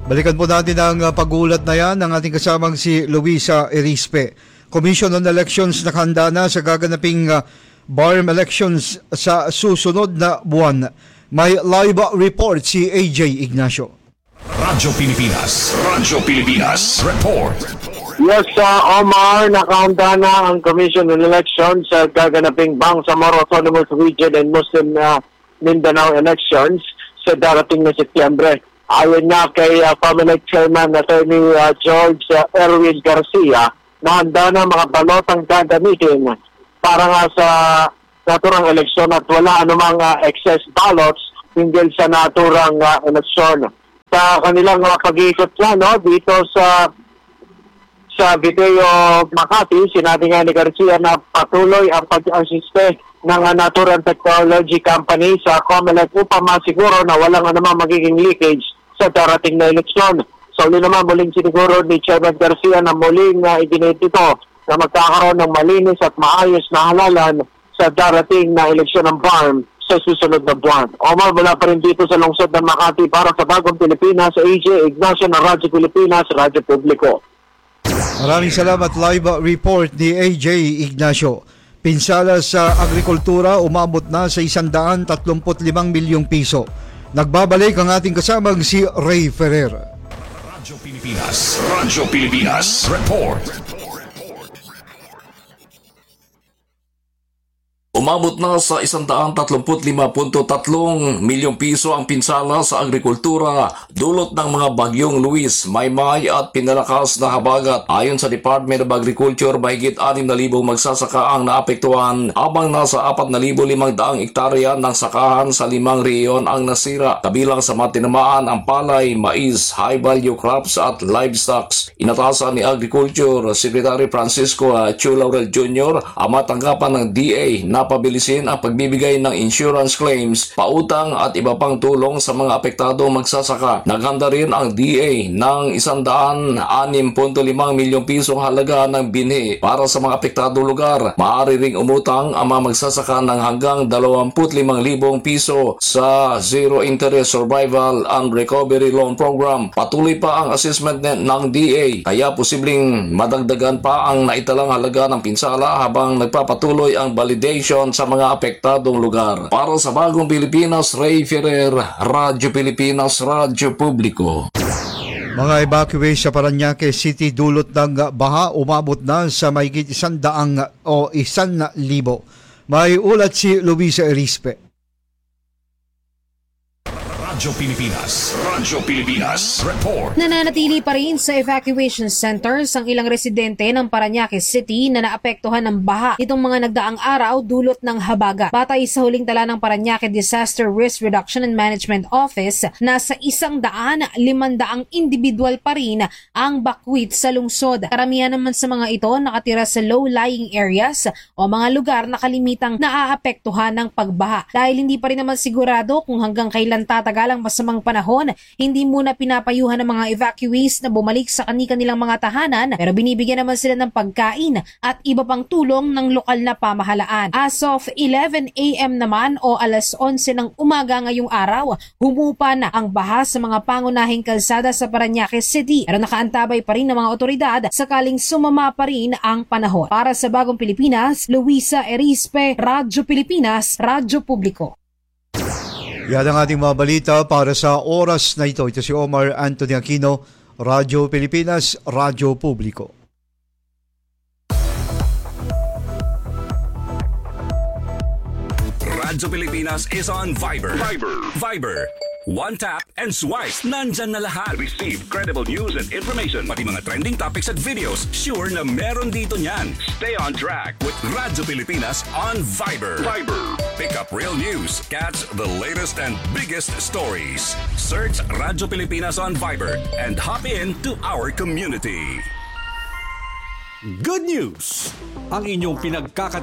Balikan po natin ang pagulat na yan ng ating kasamang si Luisa Erispe. Commission on Elections nakahanda na sa gaganaping BARM elections sa susunod na buwan. May live report si AJ Ignacio. Radyo Pilipinas report. Yes, Omar, nakahanda na ang Commission on Elections sa gaganaping Bangsamoro Autonomous Region and Muslim Mindanao elections sa darating na Setyembre. Ayon nga kay Comelec Chairman Attorney George Erwin Garcia, nahanda na mga balotang gagamitin para nga sa naturang eleksyon at wala anumang excess ballots hinggil sa naturang eleksyon. Sa kanilang pag-iikot dito sa Video Makati, sinabi nga ni Garcia na patuloy ang pag-asiste ng Natural Technology Company sa Comelec upang masiguro na walang anumang magiging leakage sa darating na eleksyon. So, muling siniguro ni Chairman Garcia na muling idinit ito na magkakaroon ng malinis at maayos na halalan sa darating na eleksyon ng BARM sa susunod na buwan. Omar, mula pa rin dito sa lungsod ng Makati para sa Bagong Pilipinas, AJ Ignacio ng Radyo Pilipinas, Radyo Publiko. Maraming salamat. Live report ni AJ Ignacio. Pinsala sa agrikultura umabot na sa 135 milyong piso. Nagbabalik ang ating kasamang si Ray Ferrer. Radyo Pilipinas report. Umabot na sa 135.3 milyong piso ang pinsala sa agrikultura dulot ng mga bagyong Luis, Maymay at pinalakas na habagat. Ayon sa Department of Agriculture, mahigit 6,000 magsasaka ang naapektuhan habang nasa 4,500 ektarya ng sakahan sa 5 rehiyon ang nasira. Kabilang sa matinamaan ang palay, mais, high-value crops at livestock. Inatasan ni Agriculture Secretary Francisco Chu Laurel Jr. ang matanggapan ng DA na pabilisin ang pagbibigay ng insurance claims, pautang at iba pang tulong sa mga apektadong magsasaka. Naghanda rin ang DA ng 106.5 milyong pisong halaga ng binhi para sa mga apektadong lugar. Maaari ring umutang ang mga magsasaka ng hanggang 25,000 piso sa Zero Interest Survival and Recovery Loan Program. Patuloy pa ang assessment ng DA, kaya posibleng madagdagan pa ang naitalang halaga ng pinsala habang nagpapatuloy ang validation sa mga apektadong lugar. Para sa Bagong Pilipinas, Ray Ferrer, Radyo Pilipinas, Radyo Publiko. Mga evacuee sa Parañaque City dulot ng baha umabot na sa mahigit 100 o 1,000. May ulat si Luisa Erispe. Radyo Pilipinas report. Nananatili pa rin sa evacuation centers ang ilang residente ng Parañaque City na naapektuhan ng baha itong mga nagdaang araw dulot ng habagat. Batay sa huling tala ng Parañaque Disaster Risk Reduction and Management Office, nasa 100,500 individual pa rin ang bakwit sa lungsod. Karamihan naman sa mga ito nakatira sa low-lying areas o mga lugar na kalimitang naaapektuhan ng pagbaha. Dahil hindi pa rin naman sigurado kung hanggang kailan tatagal ang masamang panahon, hindi muna pinapayuhan ng mga evacuees na bumalik sa kanilang mga tahanan, pero binibigyan naman sila ng pagkain at iba pang tulong ng lokal na pamahalaan. As of 11 a.m. naman o alas 11 ng umaga ngayong araw, humupa na ang baha sa mga pangunahing kalsada sa Parañaque City, pero nakaantabay pa rin ng mga otoridad sakaling sumama pa rin ang panahon. Para sa Bagong Pilipinas, Luisa Erispe, Radyo Pilipinas, Radyo Publiko. Yan ang ating mga balita para sa oras na ito. Ito si Omar Anthony Aquino, Radyo Pilipinas, Radyo Publiko. Radyo Pilipinas is on Viber. Viber. One tap and swipe. Nandyan na lahat. Receive credible news and information. Pati mga trending topics at videos. Sure na meron dito niyan. Stay on track with Radyo Pilipinas on Viber. Pick up real news. Catch the latest and biggest stories. Search Radyo Pilipinas on Viber and hop in to our community. Good news! Ang inyong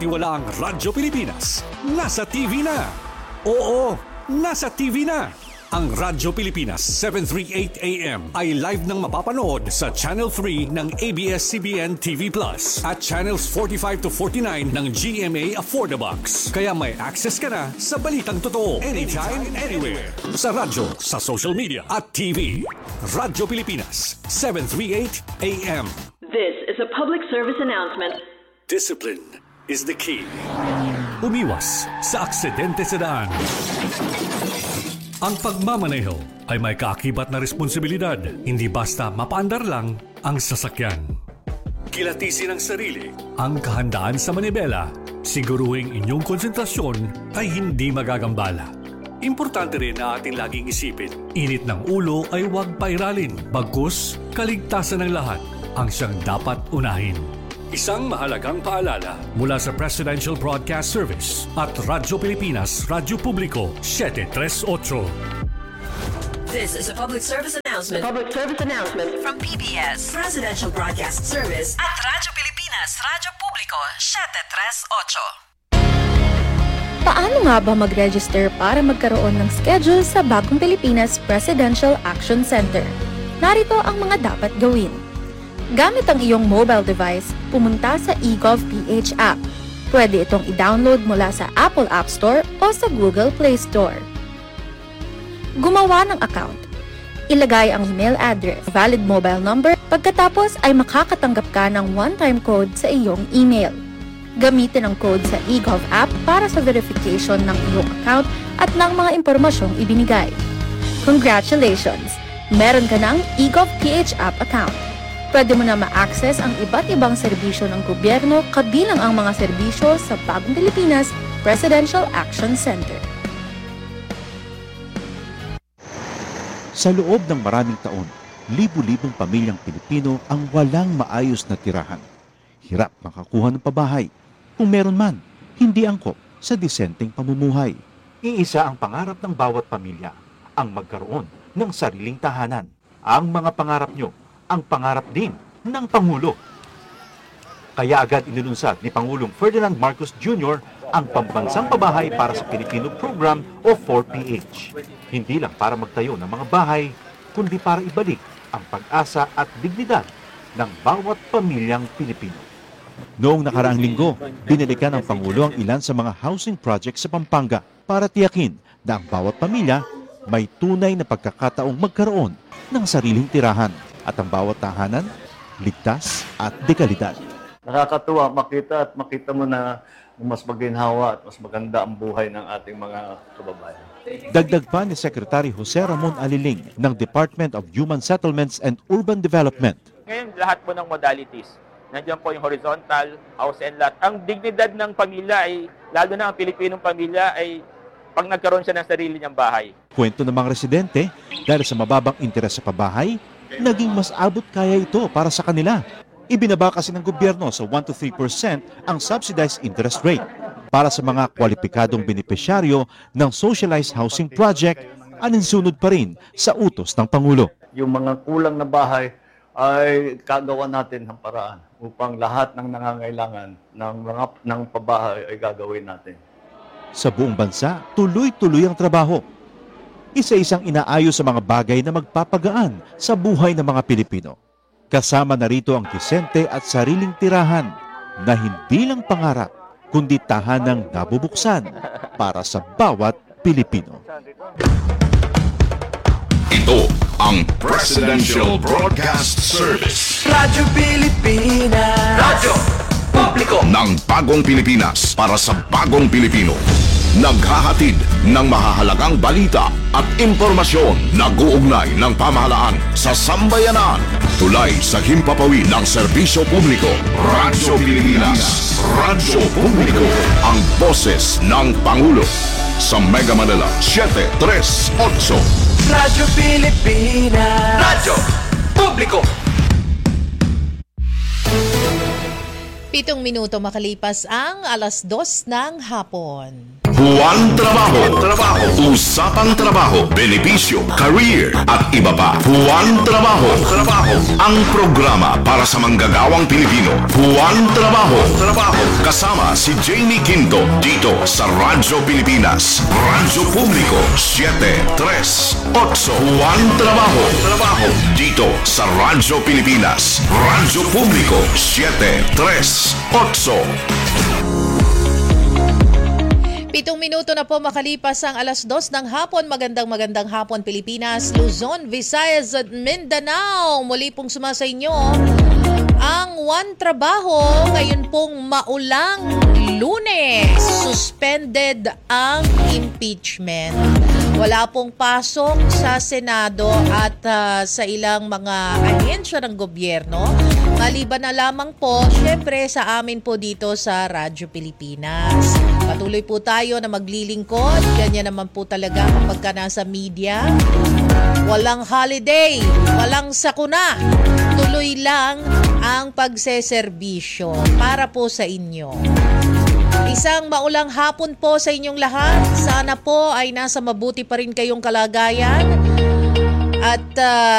pinagkakatiwalaang Radyo Pilipinas nasa TV na. Oo, nasa TV na. Ang Radyo Pilipinas 738 AM ay live nang mapapanood sa Channel 3 ng ABS-CBN TV Plus at Channels 45 to 49 ng GMA Affordabox. Kaya may access ka na sa balitang totoo anytime, anywhere. Sa radyo, sa social media at TV. Radyo Pilipinas 738 AM. This is a public service announcement. Discipline is the key. Umiwas sa aksidente sa daan. Ang pagmamaneho ay may kaakibat na responsibilidad, hindi basta mapaandar lang ang sasakyan. Kilatisin ang sarili, ang kahandaan sa manibela, siguruhing inyong konsentrasyon ay hindi magagambala. Importante rin na ating laging isipin, init ng ulo ay huwag pairalin, bagkus kaligtasan ng lahat ang siyang dapat unahin. Isang mahalagang paalala mula sa Presidential Broadcast Service at Radyo Pilipinas, Radyo Publiko 738. This is a public service announcement. Public service announcement from PBS, Presidential Broadcast Service at Radyo Pilipinas, Radyo Publiko 738. Paano nga ba mag-register para magkaroon ng schedule sa Bagong Pilipinas Presidential Action Center? Narito ang mga dapat gawin. Gamit ang iyong mobile device, pumunta sa eGov.ph app. Pwede itong i-download mula sa Apple App Store o sa Google Play Store. Gumawa ng account. Ilagay ang email address, valid mobile number, pagkatapos ay makakatanggap ka ng one-time code sa iyong email. Gamitin ang code sa eGov app para sa verification ng iyong account at ng mga impormasyong ibinigay. Congratulations! Meron ka ng eGov.ph app account. Pwede mo na ma-access ang iba't ibang serbisyo ng gobyerno kabilang ang mga serbisyo sa Bagong Pilipinas Presidential Action Center. Sa loob ng maraming taon, libu-libong pamilyang Pilipino ang walang maayos na tirahan. Hirap makakuha ng pabahay. Kung meron man, hindi angkop sa disenteng pamumuhay. Iisa ang pangarap ng bawat pamilya, ang magkaroon ng sariling tahanan. Ang mga pangarap nyo, ang pangarap din ng Pangulo. Kaya agad inilunsad ni Pangulong Ferdinand Marcos Jr. ang Pambansang Pabahay para sa Pilipino Program o 4PH. Hindi lang para magtayo ng mga bahay, kundi para ibalik ang pag-asa at dignidad ng bawat pamilyang Pilipino. Noong nakaraang linggo, binalikan ng Pangulo ang ilan sa mga housing projects sa Pampanga para tiyakin na ang bawat pamilya may tunay na pagkakataong magkaroon ng sariling tirahan at ang bawat tahanan ligtas at dekalidad. Nakakatuwa makita mo na mas maginhawa at mas maganda ang buhay ng ating mga kababayan. Dagdag pa ni Secretary Jose Ramon Aliling ng Department of Human Settlements and Urban Development. Ngayon lahat po ng modalities, nandiyan po yung horizontal, house and lot. Ang dignidad ng pamilya ay, lalo na ang Pilipinong pamilya ay pag nagkaroon siya ng sarili niyang bahay. Kwento ng mga residente, dahil sa mababang interes sa pabahay, naging mas abot kaya ito para sa kanila. Ibinaba kasi ng gobyerno sa 1 to 3% ang subsidized interest rate. Para sa mga kwalipikadong benepisyaryo ng socialized housing project, aninsunod pa rin sa utos ng Pangulo. Yung mga kulang na bahay ay kagawa natin ng paraan upang lahat ng nangangailangan ng pabahay ay gagawin natin. Sa buong bansa, tuloy-tuloy ang trabaho. Isa-isang inaayos sa mga bagay na magpapagaan sa buhay ng mga Pilipino. Kasama na rito ang disente at sariling tirahan na hindi lang pangarap, kundi tahanang nabubuksan para sa bawat Pilipino. Ito ang Presidential Broadcast Service. Radyo Pilipinas. Radyo Publiko ng Bagong Pilipinas para sa Bagong Pilipino. Naghahatid ng mahahalagang balita at impormasyon na guugnay ng pamahalaan sa sambayanan. Tulay sa himpapawid ng serbisyo publiko. Radyo Pilipinas. Radyo Publiko. Ang boses ng Pangulo. Sa Mega Manila, 738. Radyo Pilipinas. Radyo Publiko. 7 minuto makalipas ang 2:00 ng hapon. Juan Trabajo. Usapang trabaho, benepisyo, career at iba pa. Juan Trabaho. Ang programa para sa manggagawang Pilipino. Juan Trabaho. Kasama si Jamie Quinto dito sa Radyo Pilipinas. Radyo Publiko 738. Juan Trabaho. Dito sa Radyo Pilipinas. Radyo Publiko 738. 7 minuto na po makalipas ang alas 2 ng hapon. Magandang hapon Pilipinas, Luzon, Visayas at Mindanao. Muli pong sumasa inyo ang Juan Trabaho. Ngayon pong maulang Lunes. Suspended ang impeachment. Wala pong pasok sa Senado at sa ilang mga ahensya ng gobyerno. Maliban na lamang po, syempre sa amin po dito sa Radyo Pilipinas. Patuloy po tayo na maglilingkod. Ganyan naman po talaga kapag nasa media. Walang holiday, walang sakuna. Tuloy lang ang pagseserbisyo para po sa inyo. Isang maulang hapon po sa inyong lahat. Sana po ay nasa mabuti pa rin kayong kalagayan. At